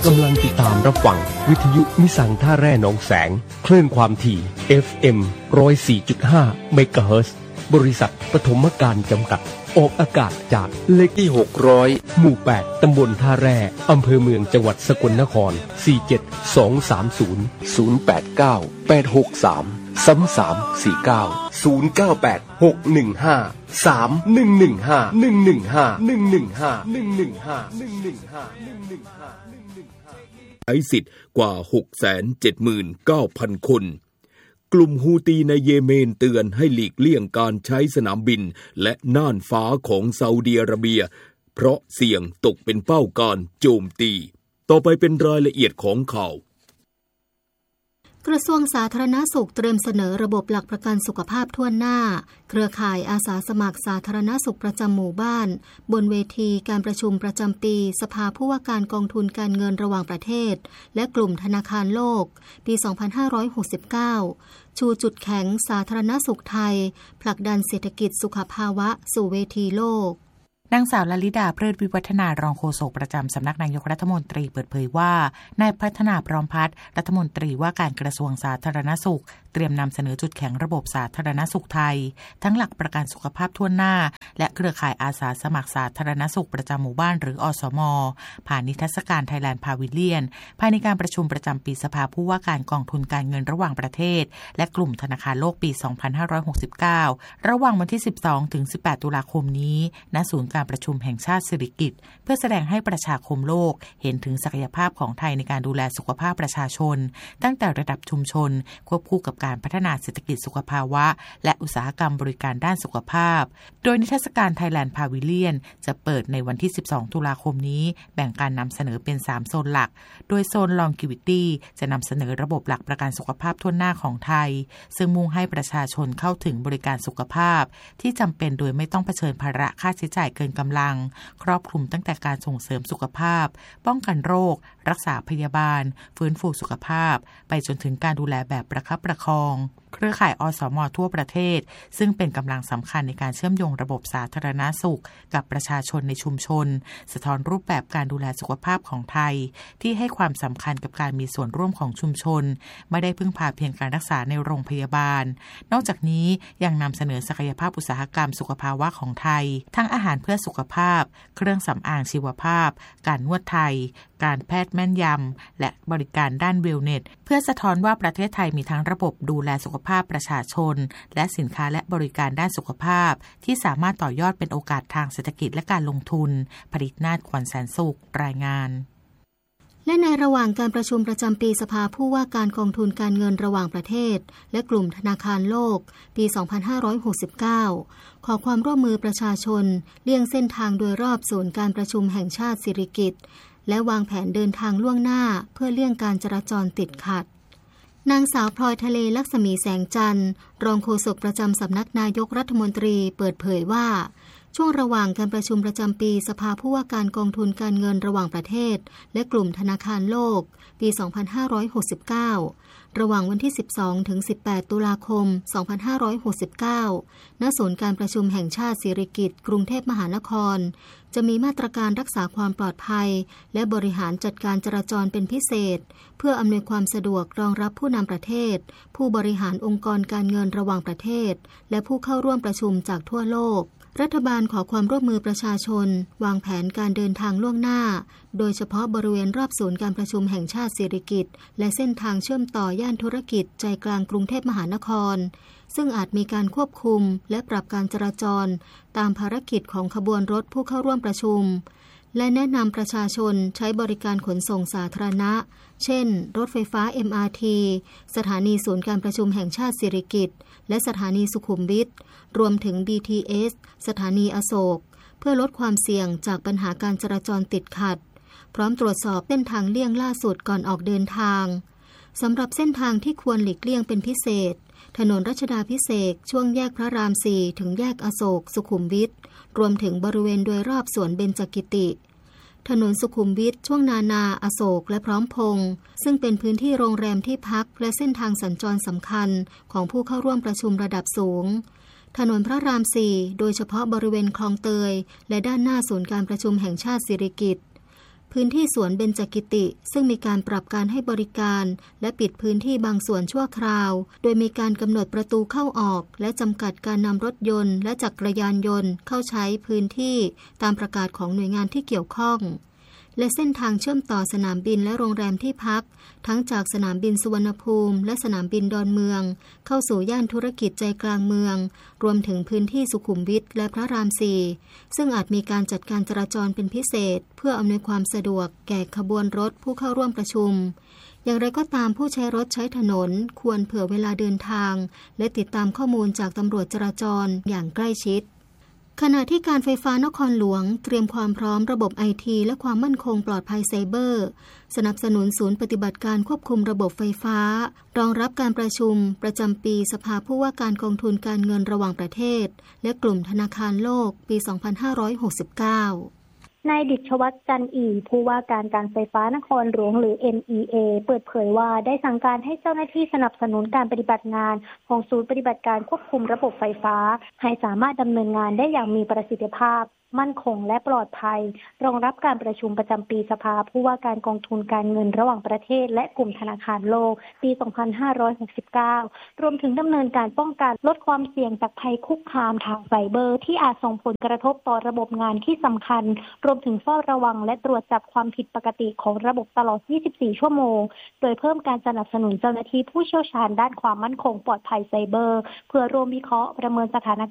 กำลังติดตามรับฟังวิทยุมิสังท่าแร่หนองแสงคลื่นความถี่ FM 104.5 เมกะเฮิรตซ์บริษัทปฐมการจำกัดออกอากาศจากเลขที่600หมู่8ตำบลท่าแร่อำเภอเมืองจังหวัดสกลนคร47230 089 863 3349 098 615 3115 115 115 115 ใช้สิทธิ์กว่า 679,000 คนกลุ่มฮูตีในเยเมนเตือนให้หลีกเลี่ยงการใช้สนามบินและน่านฟ้าของซาอุดิอาระเบียเพราะเสี่ยงตกเป็นเป้าการโจมตีต่อไปเป็นรายละเอียดของข่าวกระทรวงสาธารณสุขเตรียมเสนอระบบหลักประกันสุขภาพทั่วหน้าเครือข่ายอาสาสมัครสาธารณสุขประจำหมู่บ้านบนเวทีการประชุมประจำปีสภาผู้ว่าการกองทุนการเงินระหว่างประเทศและกลุ่มธนาคารโลกปี 2569 ชูจุดแข็งสาธารณสุขไทยผลักดันเศรษฐกิจสุขภาวะสู่เวทีโลกนางสาวลลิดาเพลิดวิวัฒนารองโฆษกประจำสำนักนายกรัฐมนตรีเปิดเผยว่านายพัฒนาพร้อมพัฒน์รัฐมนตรีว่าการกระทรวงสาธารณสุขเตรียมนำเสนอจุดแข็งระบบสาธารณสุขไทยทั้งหลักประกันสุขภาพทั่วหน้าและเครือข่ายอาสาสมัครสาธารณสุขประจำหมู่บ้านหรืออสม.ผ่านนิทรรศการไทยแลนด์พาวิเลียนภายในการประชุมประจำปีสภาผู้ว่าการกองทุนการเงินระหว่างประเทศและกลุ่มธนาคารโลกปี 2569 ระหว่างวันที่ 12 ถึง 18 ตุลาคมนี้ณศูนย์การประชุมแห่งชาติสิริกิติ์เพื่อแสดงให้ประชาคมโลกเห็นถึงศักยภาพของไทยในการดูแลสุขภาพประชาชนตั้งแต่ระดับชุมชนควบคู่กับการพัฒนาเศรษฐกิจสุขภาวะและอุตสาหกรรมบริการด้านสุขภาพโดยนิทรรศการไทยแลนด์พาวิเลียนจะเปิดในวันที่ 12 ตุลาคมนี้แบ่งการนำเสนอเป็น 3 โซนหลักโดยโซน Longevity จะนำเสนอระบบหลักประกันสุขภาพทั่วหน้าของไทยซึ่งมุ่งให้ประชาชนเข้าถึงบริการสุขภาพที่จำเป็นโดยไม่ต้องเผชิญภาระค่าใช้จ่ายเกินกำลังครอบคลุมตั้งแต่การส่งเสริมสุขภาพป้องกันโรครักษาพยาบาลฟื้นฟูสุขภาพไปจนถึงการดูแลแบบประคับประคองเครือข่ายอสม.ทั่วประเทศซึ่งเป็นกำลังสำคัญในการเชื่อมโยงระบบสาธารณสุขกับประชาชนในชุมชนสะท้อนรูปแบบการดูแลสุขภาพของไทยที่ให้ความสำคัญกับการมีส่วนร่วมของชุมชนไม่ได้พึ่งพาเพียงการรักษาในโรงพยาบาลนอกจากนี้ยังนำเสนอศักยภาพอุตสาหกรรมสุขภาวะของไทยทั้งอาหารเพื่อสุขภาพเครื่องสำอางชีวภาพการนวดไทยการแพทย์แม่นยำและบริการด้านเวลเนสเพื่อสะท้อนว่าประเทศไทยมีทั้งระบบดูแลสุขภาพประชาชนและสินค้าและบริการด้านสุขภาพที่สามารถต่อยอดเป็นโอกาสทางเศรษฐกิจและการลงทุนผลิตนาฏขวัญแสนสุขรายงานและในระหว่างการประชุมประจำปีสภาผู้ว่าการกองทุนการเงินระหว่างประเทศและกลุ่มธนาคารโลกปี 2569 ขอความร่วมมือประชาชนเลี่ยงเส้นทางโดยรอบศูนย์การประชุมแห่งชาติสิริกิติ์และวางแผนเดินทางล่วงหน้าเพื่อเลี่ยงการจราจรติดขัดนางสาวพลอยทะเลลักษมีแสงจันทร์รองโฆษกประจำสำนักนายกรัฐมนตรีเปิดเผยว่าช่วงระหว่างการประชุมประจำปีสภาผู้ว่าการกองทุนการเงินระหว่างประเทศและกลุ่มธนาคารโลกปี 2569 ระหว่างวันที่ 12 ถึง 18 ตุลาคม 2569 ณ ศูนย์การประชุมแห่งชาติสิริกิติ์กรุงเทพมหานครจะมีมาตรการรักษาความปลอดภัยและบริหารจัดการจราจรเป็นพิเศษเพื่ออำนวยความสะดวกรองรับผู้นำประเทศผู้บริหารองค์กรการเงินระหว่างประเทศและผู้เข้าร่วมประชุมจากทั่วโลกรัฐบาลขอความร่วมมือประชาชนวางแผนการเดินทางล่วงหน้าโดยเฉพาะบริเวณรอบศูนย์การประชุมแห่งชาติสิริกิติ์และเส้นทางเชื่อมต่อย่านธุรกิจใจกลางกรุงเทพมหานครซึ่งอาจมีการควบคุมและปรับการจราจรตามภารกิจของขบวนรถผู้เข้าร่วมประชุมและแนะนำประชาชนใช้บริการขนส่งสาธารณะเช่นรถไฟฟ้า MRT สถานีศูนย์การประชุมแห่งชาติสิริกิติ์และสถานีสุขุมวิทรวมถึง BTS สถานีอโศกเพื่อลดความเสี่ยงจากปัญหาการจราจรติดขัดพร้อมตรวจสอบเส้นทางเลี่ยงล่าสุดก่อนออกเดินทางสำหรับเส้นทางที่ควรหลีกเลี่ยงเป็นพิเศษถนนรัชดาภิเษกช่วงแยกพระราม 4 ถึงแยกอโศกสุขุมวิทรวมถึงบริเวณโดยรอบสวนเบญจกิติถนนสุขุมวิทช่วงนาอโศกและพร้อมพงษ์ซึ่งเป็นพื้นที่โรงแรมที่พักและเส้นทางสัญจรสำคัญของผู้เข้าร่วมประชุมระดับสูงถนนพระราม 4โดยเฉพาะบริเวณคลองเตยและด้านหน้าศูนย์การประชุมแห่งชาติสิริกิติ์พื้นที่สวนเบญจกิติซึ่งมีการปรับการให้บริการและปิดพื้นที่บางส่วนชั่วคราวโดยมีการกำหนดประตูเข้าออกและจำกัดการนำรถยนต์และจักรยานยนต์เข้าใช้พื้นที่ตามประกาศของหน่วยงานที่เกี่ยวข้องและเส้นทางเชื่อมต่อสนามบินและโรงแรมที่พักทั้งจากสนามบินสุวรรณภูมิและสนามบินดอนเมืองเข้าสู่ย่านธุรกิจใจกลางเมืองรวมถึงพื้นที่สุขุมวิทและพระราม4ซึ่งอาจมีการจัดการจราจรเป็นพิเศษเพื่ออำนวยความสะดวกแก่ขบวนรถผู้เข้าร่วมประชุมอย่างไรก็ตามผู้ใช้รถใช้ถนนควรเผื่อเวลาเดินทางและติดตามข้อมูลจากตำรวจจราจรอย่างใกล้ชิดขณะที่การไฟฟ้านครหลวงเตรียมความพร้อมระบบไอทีและความมั่นคงปลอดภัยไซเบอร์สนับสนุนศูนย์ปฏิบัติการควบคุมระบบไฟฟ้ารองรับการประชุมประจำปีสภาผู้ว่าการกองทุนการเงินระหว่างประเทศและกลุ่มธนาคารโลกปี 2569 นายดิษฐวัฒน์จันอีผู้ว่าการการไฟฟ้านครหลวงหรือ NEA เปิดเผยว่าได้สั่งการให้เจ้าหน้าที่สนับสนุนการปฏิบัติงานของศูนย์ปฏิบัติการควบคุมระบบไฟฟ้าให้สามารถดำเนินงานได้อย่างมีประสิทธิภาพมั่นคงและปลอดภัยรองรับการประชุมประจำปีสภาผู้ว่าการกองทุนการเงินระหว่างประเทศและกลุ่มธนาคารโลกปี 2569 รวมถึงดำเนินการป้องกันลดความเสี่ยงจากภัยคุกคามทางไซเบอร์ที่อาจส่งผลกระทบต่อระบบงานที่สำคัญรวมถึงเฝ้าระวังและตรวจจับความผิดปกติของระบบตลอด 24 ชั่วโมงโดยเพิ่มการสนับสนุนเจ้าหน้าที่ผู้เชี่ยวชาญด้านความมั่นคงปลอดภัยไซเบอร์เพื่อร่วมวิเคราะห์ประเมินสถาน